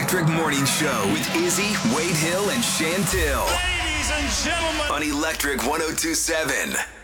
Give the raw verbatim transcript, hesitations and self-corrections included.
Electric Morning Show with Izzy, Wade Hill, and Chantil. Ladies and gentlemen. On Electric one oh two point seven.